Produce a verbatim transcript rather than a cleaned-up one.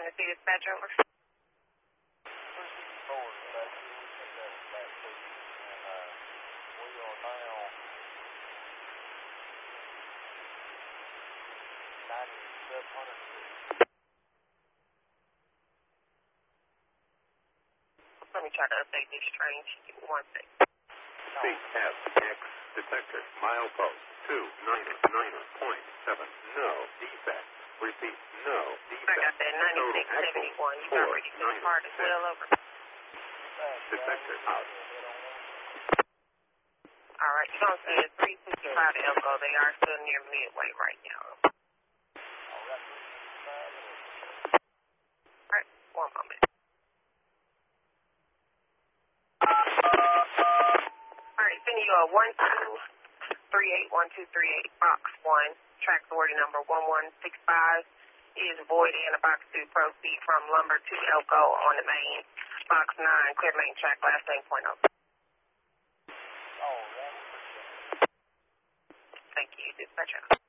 Tennessee dispatcher. Over. Forward, dispatcher. We sent that back, please. And uh, we are now ninety-seven hundred feet. Let me try to update this train. Give me one second. C S X detector, milepost two niner niner point seven. No defect. Repeat, no defect. I got that ninety-six seventy-one. You got ready to depart as well. Over. Detector out. All right, you're going to see a three fifty-five Elko. They are still near Midway right now. All right, one moment. All right, sending you a one two three eight one two three eight box one. Track authority number one one six five is void and a box two proceed from lumber to Elko on the main. Box nine, clear main track, last name point oh. Oh, Thank you, dispatcher.